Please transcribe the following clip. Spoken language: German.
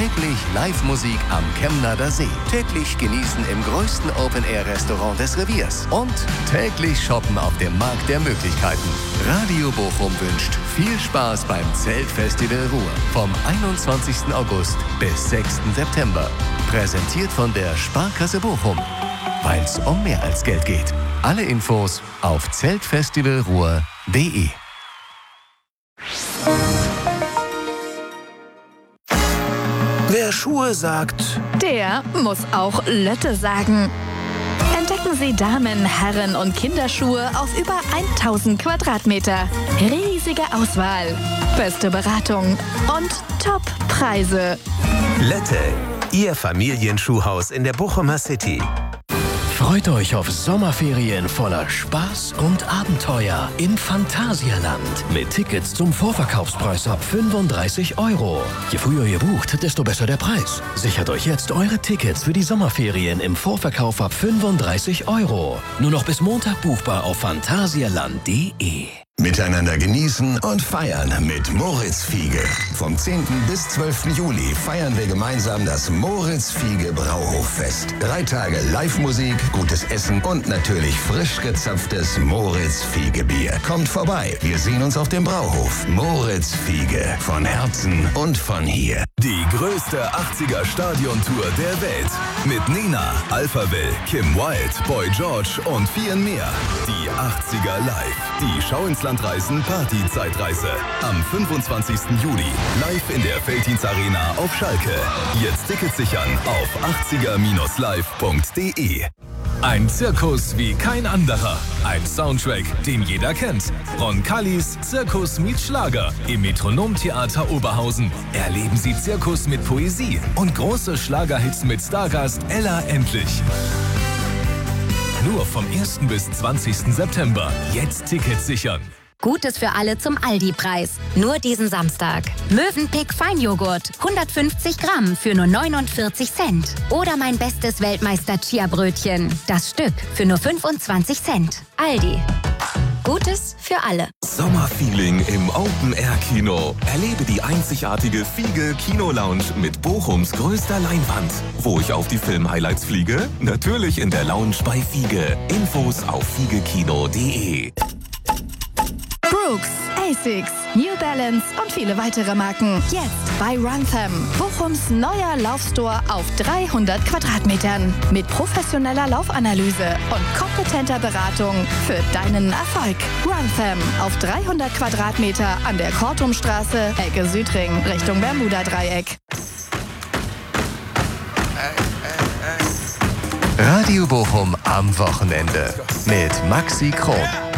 täglich Live-Musik am Chemnader See. Täglich genießen im größten Open-Air-Restaurant des Reviers. Und täglich shoppen auf dem Markt der Möglichkeiten. Radio Bochum wünscht viel Spaß beim Zeltfestival Ruhr. Vom 21. August bis 6. September. Präsentiert von der Sparkasse Bochum. Weil es um mehr als Geld geht. Alle Infos auf zeltfestivalruhr.de. Wer Schuhe sagt, der muss auch Lötte sagen. Entdecken Sie Damen-, Herren- und Kinderschuhe auf über 1000 Quadratmeter. Riesige Auswahl, beste Beratung und Top-Preise. Lette, Ihr Familienschuhhaus in der Bochumer City. Freut euch auf Sommerferien voller Spaß und Abenteuer im Phantasialand. Mit Tickets zum Vorverkaufspreis ab 35 €. Je früher ihr bucht, desto besser der Preis. Sichert euch jetzt eure Tickets für die Sommerferien im Vorverkauf ab 35 €. Nur noch bis Montag buchbar auf phantasialand.de. Miteinander genießen und feiern mit Moritz Fiege. Vom 10. bis 12. Juli feiern wir gemeinsam das Moritz Fiege Brauhoffest. 3 Tage Live-Musik, gutes Essen und natürlich frisch gezapftes Moritz Fiege Bier. Kommt vorbei, wir sehen uns auf dem Brauhof. Moritz Fiege, von Herzen und von hier. Die größte 80er-Stadiontour der Welt. Mit Nena, Alphaville, Kim Wilde, Boy George und vielen mehr. Die 80er live. Die Schau ins Land reisen Party-Zeitreise. Am 25. Juli. Live in der Veltins Arena auf Schalke. Jetzt Tickets sichern auf 80er-live.de. Ein Zirkus wie kein anderer. Ein Soundtrack, den jeder kennt. Roncalis Zirkus meets Schlager im Metronomtheater Oberhausen. Erleben Sie Zirkus mit Poesie und große Schlagerhits mit Stargast Ella Endlich. Nur vom 1. bis 20. September. Jetzt Tickets sichern. Gutes für alle zum Aldi-Preis. Nur diesen Samstag. Mövenpick Feinjoghurt. 150 Gramm für nur 49 Cent. Oder mein bestes Weltmeister-Chia-Brötchen. Das Stück für nur 25 Cent. Aldi. Gutes für alle. Sommerfeeling im Open-Air-Kino. Erlebe die einzigartige Fiege Kino-Lounge mit Bochums größter Leinwand. Wo ich auf die Film-Highlights fliege? Natürlich in der Lounge bei Fiege. Infos auf fiegekino.de. Brooks, Asics, New Balance und viele weitere Marken. Jetzt bei Runtham, Bochums neuer Laufstore auf 300 Quadratmetern. Mit professioneller Laufanalyse und kompetenter Beratung für deinen Erfolg. Runtham auf 300 Quadratmeter an der Kortumstraße, Ecke Südring, Richtung Bermuda-Dreieck. Radio Bochum am Wochenende mit Maxi Kron.